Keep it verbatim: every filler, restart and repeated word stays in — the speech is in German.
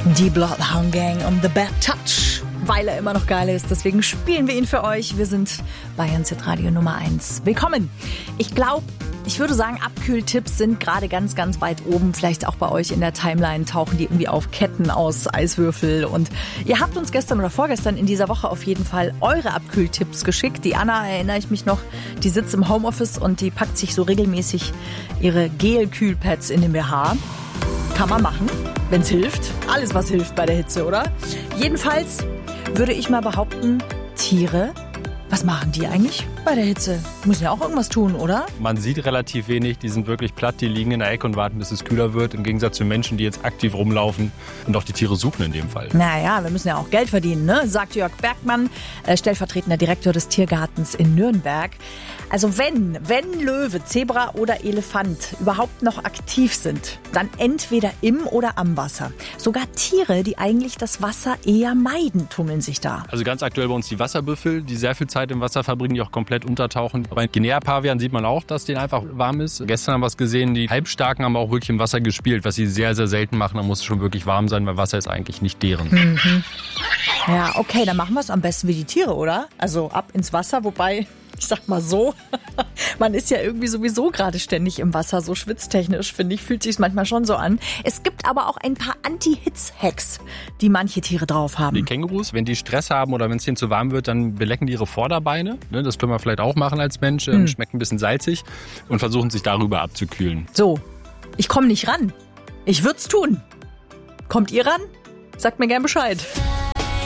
Die Bloodhound Gang und The Bad Touch, weil er immer noch geil ist. Deswegen spielen wir ihn für euch. Wir sind Bayerns Hitradio Nummer eins. Willkommen. Ich glaube, ich würde sagen, Abkühltipps sind gerade ganz, ganz weit oben. Vielleicht auch bei euch in der Timeline tauchen die irgendwie auf. Ketten aus Eiswürfel. Und ihr habt uns gestern oder vorgestern in dieser Woche auf jeden Fall eure Abkühltipps geschickt. Die Anna, erinnere ich mich noch, die sitzt im Homeoffice und die packt sich so regelmäßig ihre Gel-Kühlpads in den B H. Kann man machen, wenn es hilft. Alles, was hilft bei der Hitze, oder? Jedenfalls würde ich mal behaupten, Tiere, was machen die eigentlich bei der Hitze? Müssen ja auch irgendwas tun, oder? Man sieht relativ wenig, die sind wirklich platt, die liegen in der Ecke und warten, bis es kühler wird. Im Gegensatz zu Menschen, die jetzt aktiv rumlaufen und auch die Tiere suchen in dem Fall. Naja, wir müssen ja auch Geld verdienen, ne? Sagt Jörg Bergmann, äh, stellvertretender Direktor des Tiergartens in Nürnberg. Also wenn, wenn Löwe, Zebra oder Elefant überhaupt noch aktiv sind, dann entweder im oder am Wasser. Sogar Tiere, die eigentlich das Wasser eher meiden, tummeln sich da. Also ganz aktuell bei uns die Wasserbüffel, die sehr viel Zeit im Wasser verbringen, die auch komplett untertauchen. Bei Guinea-Pavian sieht man auch, dass denen einfach warm ist. Gestern haben wir es gesehen, die Halbstarken haben auch wirklich im Wasser gespielt, was sie sehr, sehr selten machen. Da muss es schon wirklich warm sein, weil Wasser ist eigentlich nicht deren. Mhm. Ja, okay, dann machen wir es am besten wie die Tiere, oder? Also ab ins Wasser, wobei... Ich sag mal so, man ist ja irgendwie sowieso gerade ständig im Wasser, so schwitztechnisch, finde ich, fühlt sich manchmal schon so an. Es gibt aber auch ein paar Anti-Hitz-Hacks, die manche Tiere drauf haben. Die Kängurus, wenn die Stress haben oder wenn es denen zu warm wird, dann belecken die ihre Vorderbeine. Das können wir vielleicht auch machen als Mensch, hm. schmeckt ein bisschen salzig und versuchen sich darüber abzukühlen. So, ich komme nicht ran. Ich würd's tun. Kommt ihr ran? Sagt mir gern Bescheid.